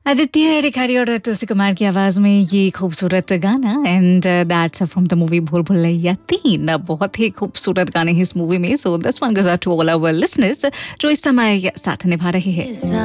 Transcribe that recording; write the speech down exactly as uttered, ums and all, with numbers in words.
आदित्य रिखारी और तुलसी कुमार की आवाज में ये खूबसूरत गाना and that's from the movie भूल भुलैया तीन। बहुत ही खूबसूरत गाने हैं इस मूवी में। So this one गोes out to all our listeners जो इस समय साथ निभा रहे हैं।